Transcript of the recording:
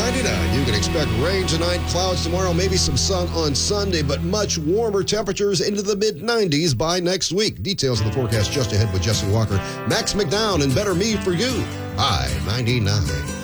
99. You can expect rain tonight, clouds tomorrow, maybe some sun on Sunday, but much warmer temperatures into the mid-90s by next week. Details of the forecast just ahead with Jesse Walker, Max McDowell, and Better Me for You. I 99.